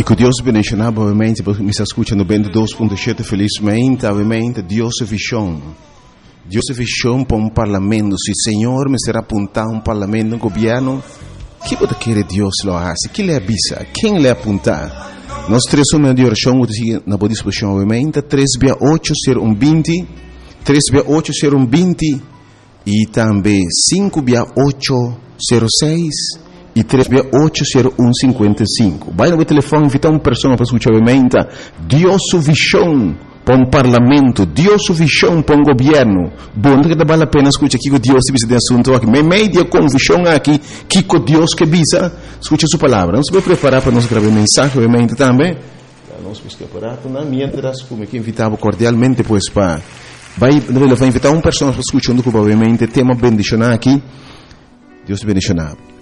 E que Deus bendiga, obviamente, porque me está escutando bem do 2.7, felizmente, obviamente, Deus é visão. Deus é visão para parlamento. Se o Senhor me será apontar parlamento, governo, que você quer Deus lo hace? Que lhe avisa? Quem lhe apontar? Nós três somos de oração, na boa disposição, obviamente, 3680120, 3680120, e também 56806 e 3680155. Vai no telefone, invitar uma pessoa para escutar, obviamente, Deus é visão para parlamento, Deus é visão para governo. Bom, que vale a pena escutar aqui que Deus se de assunto aqui. Me media com visão aqui, que Deus que visa, escuta sua palavra. Nós vamos preparar para nós gravar mensagem, obviamente, também. Nós vamos preparar, mientras, como que invitava cordialmente, pois, para... Vai invitar uma pessoa para escutar, obviamente, tema bendicionar aqui. Deus te bendicionar.